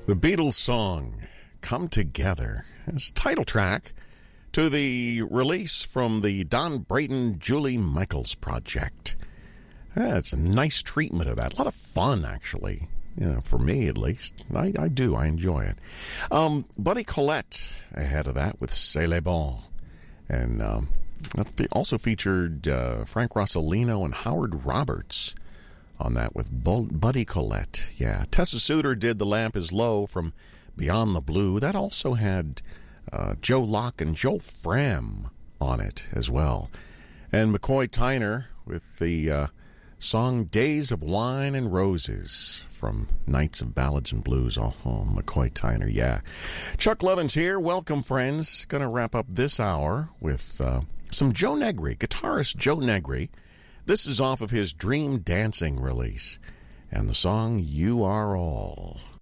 The Beatles song, Come Together, is title track to the release from the Don Brayton, Julie Michaels project. It's a nice treatment of that. A lot of fun, actually. You know, for me at least. I enjoy it. Buddy Collette ahead of that with C'est les Bon. And that also featured Frank Rossellino and Howard Roberts on that with Buddy Collette. Yeah, Tessa Suter did The Lamp is Low from Beyond the Blue. That also had Joe Locke and Joel Frahm on it as well. And McCoy Tyner with the song Days of Wine and Roses from Nights of Ballads and Blues. Oh, McCoy Tyner, yeah. Chuck Levin's here. Welcome, friends. Going to wrap up this hour with some Joe Negri, guitarist Joe Negri. This is off of his Dream Dancing release, and the song You Are All.